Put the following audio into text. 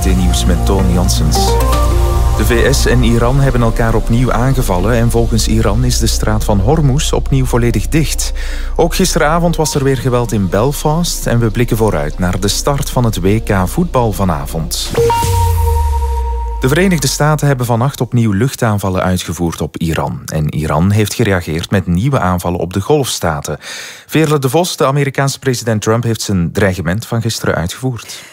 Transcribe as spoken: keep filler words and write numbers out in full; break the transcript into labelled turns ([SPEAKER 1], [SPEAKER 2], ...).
[SPEAKER 1] Nieuws met Toon Janssens. De V S en Iran hebben elkaar opnieuw aangevallen en volgens Iran is de straat van Hormuz opnieuw volledig dicht. Ook gisteravond was er weer geweld in Belfast en we blikken vooruit naar de start van het W K voetbal vanavond. De Verenigde Staten hebben vannacht opnieuw luchtaanvallen uitgevoerd op Iran. En Iran heeft gereageerd met nieuwe aanvallen op de Golfstaten. Veerle de Vos, de Amerikaanse president Trump, heeft zijn dreigement van gisteren uitgevoerd.